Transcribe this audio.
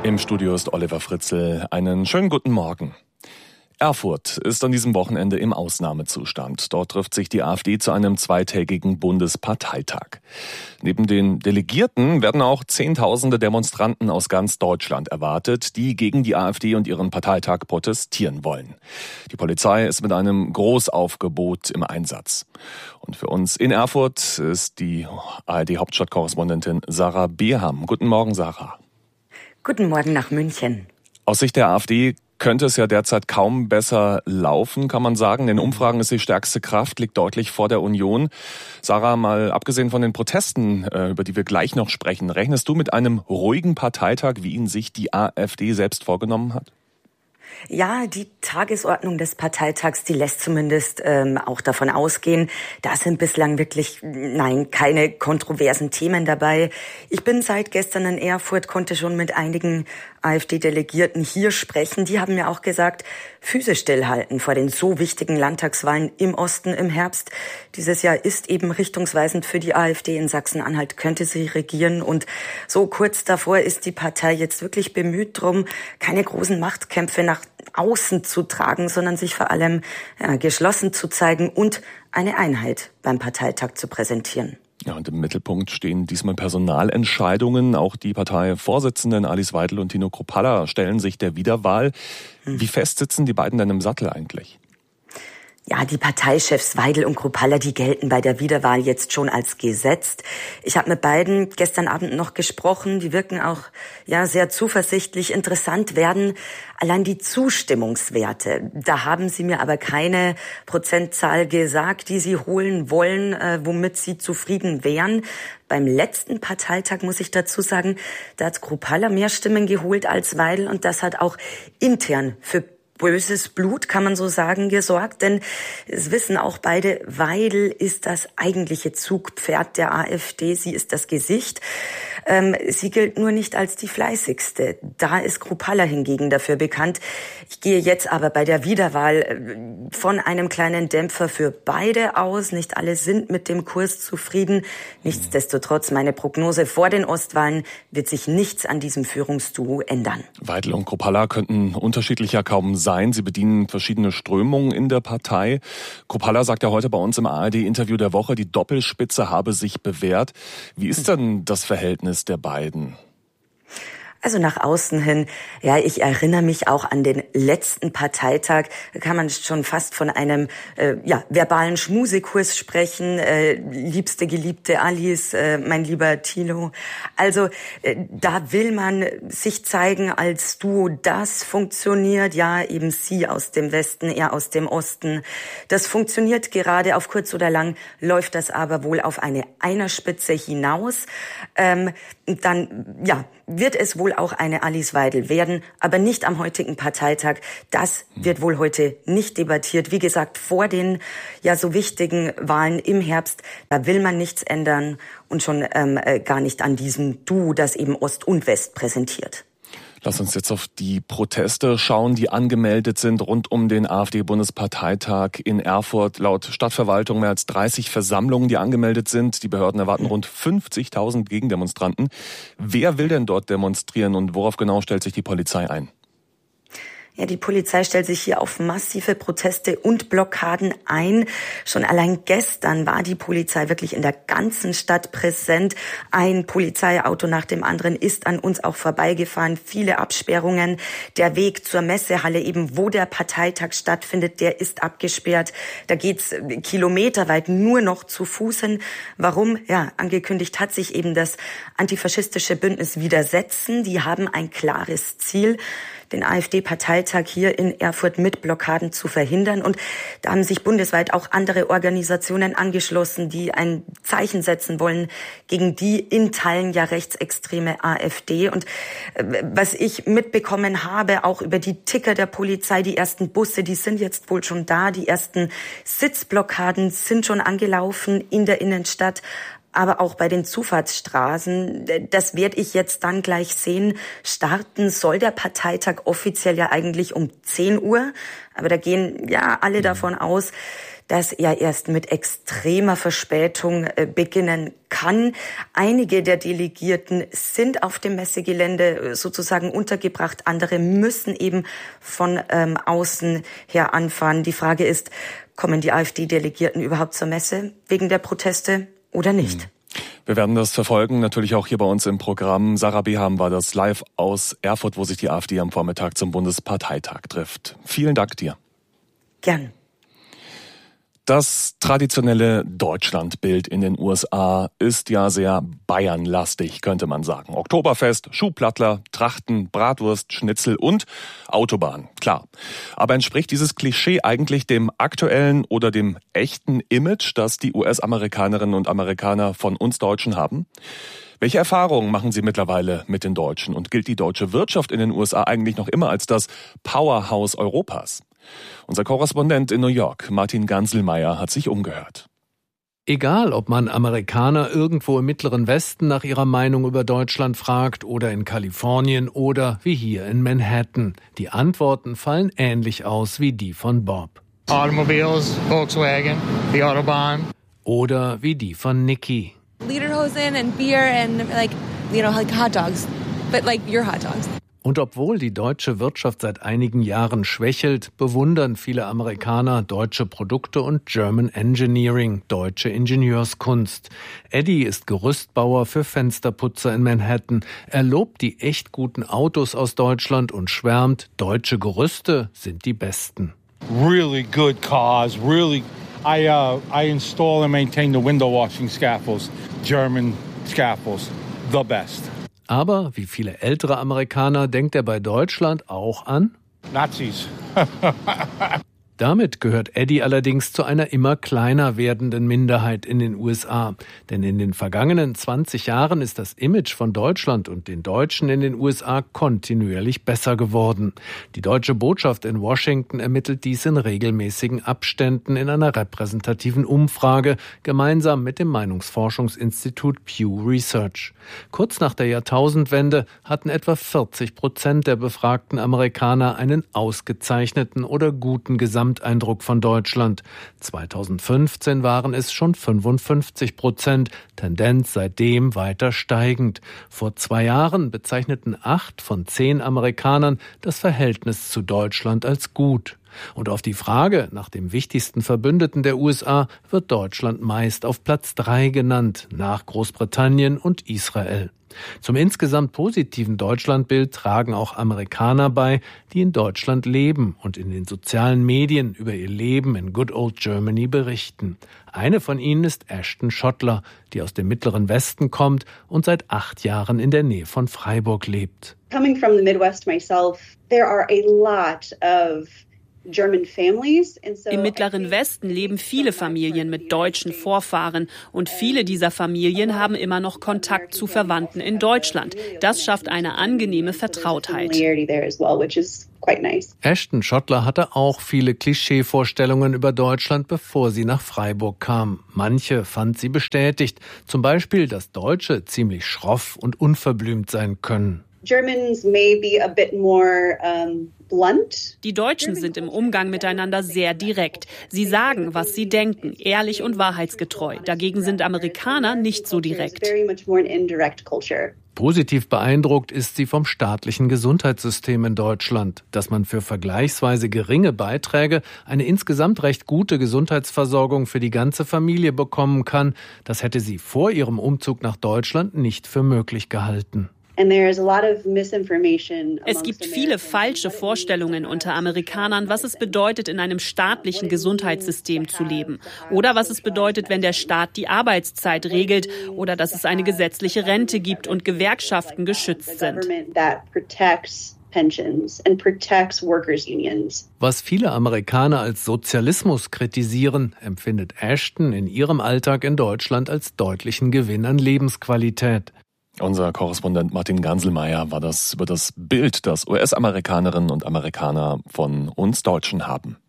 Im Studio ist Oliver Fritzl. Einen schönen guten Morgen. Erfurt ist an diesem Wochenende im Ausnahmezustand. Dort trifft sich die AfD zu einem zweitägigen Bundesparteitag. Neben den Delegierten werden auch Zehntausende Demonstranten aus ganz Deutschland erwartet, die gegen die AfD und ihren Parteitag protestieren wollen. Die Polizei ist mit einem Großaufgebot im Einsatz. Und für uns in Erfurt ist die ARD-Hauptstadtkorrespondentin Sarah Beham. Guten Morgen, Sarah. Guten Morgen nach München. Aus Sicht der AfD könnte es ja derzeit kaum besser laufen, kann man sagen. In Umfragen ist die stärkste Kraft, liegt deutlich vor der Union. Sarah, mal abgesehen von den Protesten, über die wir gleich noch sprechen, rechnest du mit einem ruhigen Parteitag, wie ihn sich die AfD selbst vorgenommen hat? Ja, die Tagesordnung des Parteitags, die lässt zumindest auch davon ausgehen, da sind bislang wirklich, keine kontroversen Themen dabei. Ich bin seit gestern in Erfurt, konnte schon mit einigen AfD-Delegierten hier sprechen. Die haben mir auch gesagt, Füße stillhalten vor den so wichtigen Landtagswahlen im Osten im Herbst. Dieses Jahr ist eben richtungsweisend für die AfD. In Sachsen-Anhalt könnte sie regieren. Und so kurz davor ist die Partei jetzt wirklich bemüht drum, keine großen Machtkämpfe nach außen zu tragen, sondern sich vor allem geschlossen zu zeigen und eine Einheit beim Parteitag zu präsentieren. Ja, und im Mittelpunkt stehen diesmal Personalentscheidungen. Auch die Parteivorsitzenden Alice Weidel und Tino Kruppalla stellen sich der Wiederwahl. Wie fest sitzen die beiden denn im Sattel eigentlich? Ja, die Parteichefs Weidel und Kruppalla, die gelten bei der Wiederwahl jetzt schon als gesetzt. Ich habe mit beiden gestern Abend noch gesprochen. Die wirken auch sehr zuversichtlich. Interessant werden allein die Zustimmungswerte. Da haben sie mir aber keine Prozentzahl gesagt, die sie holen wollen, womit sie zufrieden wären. Beim letzten Parteitag, muss ich dazu sagen, da hat Kruppalla mehr Stimmen geholt als Weidel und das hat auch intern für böses Blut, kann man so sagen, gesorgt, denn es wissen auch beide, Weidel ist das eigentliche Zugpferd der AfD, sie ist das Gesicht. Sie gilt nur nicht als die fleißigste. Da ist Kruppalla hingegen dafür bekannt. Ich gehe jetzt aber bei der Wiederwahl von einem kleinen Dämpfer für beide aus. Nicht alle sind mit dem Kurs zufrieden. Nichtsdestotrotz, meine Prognose vor den Ostwahlen wird sich nichts an diesem Führungsduo ändern. Weidel und Kruppalla könnten unterschiedlicher kaum sein. Sie bedienen verschiedene Strömungen in der Partei. Kruppalla sagt ja heute bei uns im ARD-Interview der Woche, die Doppelspitze habe sich bewährt. Wie ist denn das Verhältnis der beiden? Also nach außen hin, ich erinnere mich auch an den letzten Parteitag, da kann man schon fast von einem verbalen Schmusekurs sprechen, liebste, geliebte Alice, mein lieber Tino. Also da will man sich zeigen als Duo, das funktioniert, eben sie aus dem Westen, er aus dem Osten. Das funktioniert gerade, auf kurz oder lang läuft das aber wohl auf eine Einerspitze hinaus. Dann wird es wohl auch eine Alice Weidel werden, aber nicht am heutigen Parteitag. Das wird wohl heute nicht debattiert. Wie gesagt, vor den so wichtigen Wahlen im Herbst, da will man nichts ändern und schon gar nicht an diesem Duo, das eben Ost und West präsentiert. Lass uns jetzt auf die Proteste schauen, die angemeldet sind rund um den AfD-Bundesparteitag in Erfurt. Laut Stadtverwaltung mehr als 30 Versammlungen, die angemeldet sind. Die Behörden erwarten rund 50.000 Gegendemonstranten. Wer will denn dort demonstrieren und worauf genau stellt sich die Polizei ein? Ja, die Polizei stellt sich hier auf massive Proteste und Blockaden ein. Schon allein gestern war die Polizei wirklich in der ganzen Stadt präsent. Ein Polizeiauto nach dem anderen ist an uns auch vorbeigefahren. Viele Absperrungen. Der Weg zur Messehalle, eben wo der Parteitag stattfindet, der ist abgesperrt. Da geht's kilometerweit nur noch zu Fuß hin. Warum? Angekündigt hat sich eben das antifaschistische Bündnis Widersetzen. Die haben ein klares Ziel, den AfD-Parteitag hier in Erfurt mit Blockaden zu verhindern. Und da haben sich bundesweit auch andere Organisationen angeschlossen, die ein Zeichen setzen wollen gegen die in Teilen rechtsextreme AfD. Und was ich mitbekommen habe, auch über die Ticker der Polizei, die ersten Busse, die sind jetzt wohl schon da. Die ersten Sitzblockaden sind schon angelaufen in der Innenstadt. Aber auch bei den Zufahrtsstraßen, das werde ich jetzt dann gleich sehen. Starten soll der Parteitag offiziell eigentlich um 10 Uhr. Aber da gehen alle davon aus, das ja erst mit extremer Verspätung beginnen kann. Einige der Delegierten sind auf dem Messegelände sozusagen untergebracht. Andere müssen eben von außen her anfahren. Die Frage ist, kommen die AfD-Delegierten überhaupt zur Messe wegen der Proteste oder nicht? Wir werden das verfolgen, natürlich auch hier bei uns im Programm. Sarah Beham war das live aus Erfurt, wo sich die AfD am Vormittag zum Bundesparteitag trifft. Vielen Dank dir. Gern. Das traditionelle Deutschlandbild in den USA ist ja sehr bayernlastig, könnte man sagen. Oktoberfest, Schuhplattler, Trachten, Bratwurst, Schnitzel und Autobahn, klar. Aber entspricht dieses Klischee eigentlich dem aktuellen oder dem echten Image, das die US-Amerikanerinnen und Amerikaner von uns Deutschen haben? Welche Erfahrungen machen Sie mittlerweile mit den Deutschen? Und gilt die deutsche Wirtschaft in den USA eigentlich noch immer als das Powerhouse Europas? Unser Korrespondent in New York, Martin Ganselmeier, hat sich umgehört. Egal, ob man Amerikaner irgendwo im Mittleren Westen nach ihrer Meinung über Deutschland fragt oder in Kalifornien oder wie hier in Manhattan. Die Antworten fallen ähnlich aus wie die von Bob. Automobiles, Volkswagen, die Autobahn. Oder wie die von Nikki. Lederhosen and beer and like hot dogs, but like your hot dogs. Und obwohl die deutsche Wirtschaft seit einigen Jahren schwächelt, bewundern viele Amerikaner deutsche Produkte und German Engineering, deutsche Ingenieurskunst. Eddie ist Gerüstbauer für Fensterputzer in Manhattan. Er lobt die echt guten Autos aus Deutschland und schwärmt, deutsche Gerüste sind die besten. Really good cars, really. I install and maintain the window washing scaffolds, German scaffolds, the best. Aber wie viele ältere Amerikaner denkt er bei Deutschland auch an Nazis. Damit gehört Eddie allerdings zu einer immer kleiner werdenden Minderheit in den USA. Denn in den vergangenen 20 Jahren ist das Image von Deutschland und den Deutschen in den USA kontinuierlich besser geworden. Die deutsche Botschaft in Washington ermittelt dies in regelmäßigen Abständen in einer repräsentativen Umfrage, gemeinsam mit dem Meinungsforschungsinstitut Pew Research. Kurz nach der Jahrtausendwende hatten etwa 40% der befragten Amerikaner einen ausgezeichneten oder guten Gesamteindruck von Deutschland. 2015 waren es schon 55%, Tendenz seitdem weiter steigend. Vor 2 Jahren bezeichneten 8 von 10 Amerikanern das Verhältnis zu Deutschland als gut. Und auf die Frage nach dem wichtigsten Verbündeten der USA wird Deutschland meist auf Platz 3 genannt, nach Großbritannien und Israel. Zum insgesamt positiven Deutschlandbild tragen auch Amerikaner bei, die in Deutschland leben und in den sozialen Medien über ihr Leben in Good Old Germany berichten. Eine von ihnen ist Ashton Schottler, die aus dem Mittleren Westen kommt und seit 8 Jahren in der Nähe von Freiburg lebt. Coming from the Midwest myself, there are a lot of Im Mittleren Westen leben viele Familien mit deutschen Vorfahren und viele dieser Familien haben immer noch Kontakt zu Verwandten in Deutschland. Das schafft eine angenehme Vertrautheit. Ashton Schottler hatte auch viele Klischeevorstellungen über Deutschland, bevor sie nach Freiburg kam. Manche fand sie bestätigt, zum Beispiel, dass Deutsche ziemlich schroff und unverblümt sein können. Germans may be a bit more blunt. Die Deutschen sind im Umgang miteinander sehr direkt. Sie sagen, was sie denken, ehrlich und wahrheitsgetreu. Dagegen sind Amerikaner nicht so direkt. Positiv beeindruckt ist sie vom staatlichen Gesundheitssystem in Deutschland, dass man für vergleichsweise geringe Beiträge eine insgesamt recht gute Gesundheitsversorgung für die ganze Familie bekommen kann. Das hätte sie vor ihrem Umzug nach Deutschland nicht für möglich gehalten. Es gibt viele falsche Vorstellungen unter Amerikanern, was es bedeutet, in einem staatlichen Gesundheitssystem zu leben. Oder was es bedeutet, wenn der Staat die Arbeitszeit regelt. Oder dass es eine gesetzliche Rente gibt und Gewerkschaften geschützt sind. Was viele Amerikaner als Sozialismus kritisieren, empfindet Ashton in ihrem Alltag in Deutschland als deutlichen Gewinn an Lebensqualität. Unser Korrespondent Martin Ganselmeier war das über das Bild, das US-Amerikanerinnen und Amerikaner von uns Deutschen haben.